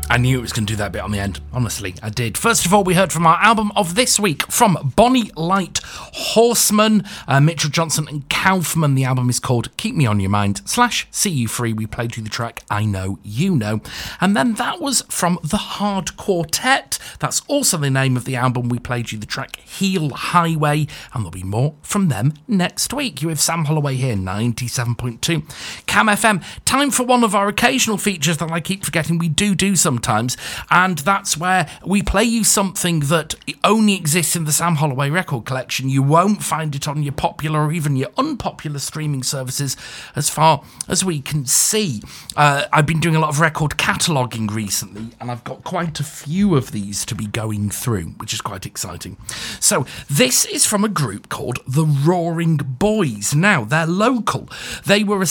I knew it was going to do that bit on the end. Honestly, I did. First of all, we heard from our album of this week from Bonnie Light Horseman, Mitchell Johnson and Kaufman. The album is called Keep Me On Your Mind /See You Free. We played you the track I Know You Know. And then that was from The Hard Quartet. That's also the name of the album. We played you the track Heel Highway. And there'll be more from them next week. You have Sam Holloway here, 97.2 Cam FM. Time for one of our occasional features that I keep forgetting we do sometimes, and that's where we play you something that only exists in the Sam Holloway record collection. You won't find it on your popular or even your unpopular streaming services as far as we can see. I've been doing a lot of record cataloguing recently, and I've got quite a few of these to be going through, which is quite exciting. So this is from a group called the Roaring Boys. Now, they're local. They were a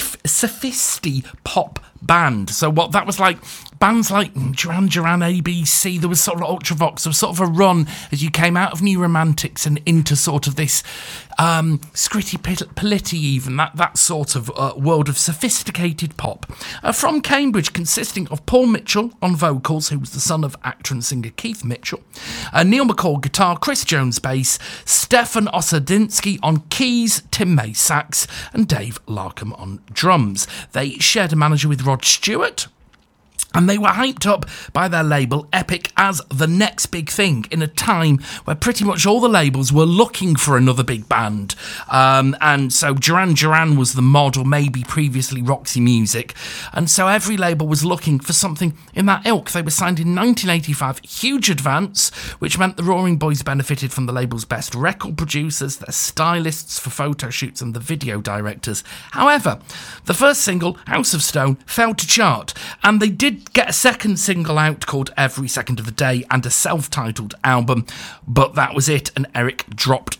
sophisti pop band. So what that was like, bands like Duran Duran, ABC, there was sort of Ultravox, there was sort of a run as you came out of New Romantics and into sort of this Scritti Politti even, that sort of world of sophisticated pop. From Cambridge, consisting of Paul Mitchell on vocals, who was the son of actor and singer Keith Mitchell, Neil McCall guitar, Chris Jones bass, Stefan Osadinsky on keys, Tim May sax, and Dave Larkham on drums. They shared a manager with Rod Stewart, and they were hyped up by their label Epic as the next big thing in a time where pretty much all the labels were looking for another big band. And so Duran Duran was the model, maybe previously Roxy Music. And so every label was looking for something in that ilk. They were signed in 1985, huge advance, which meant the Roaring Boys benefited from the label's best record producers, their stylists for photo shoots and the video directors. However, the first single, House of Stone, failed to chart, and they did get a second single out called Every Second of the Day and a self-titled album, but that was it, and Epic dropped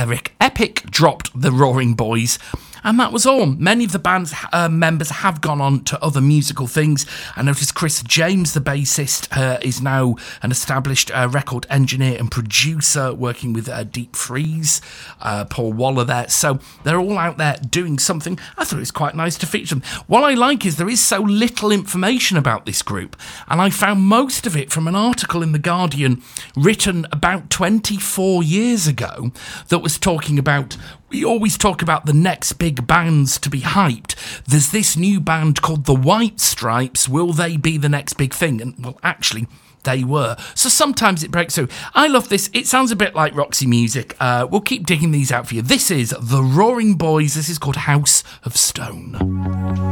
the Roaring Boys. And that was all. Many of the band's members have gone on to other musical things. I noticed Chris James, the bassist, is now an established record engineer and producer working with Deep Freeze, Paul Waller there. So they're all out there doing something. I thought it was quite nice to feature them. What I like is there is so little information about this group, and I found most of it from an article in The Guardian written about 24 years ago that was talking about, we always talk about the next big bands to be hyped. There's this new band called the White Stripes. Will they be the next big thing? And, well, actually, they were. So sometimes it breaks through. I love this. It sounds a bit like Roxy Music. We'll keep digging these out for you. This is The Roaring Boys. This is called House of Stone.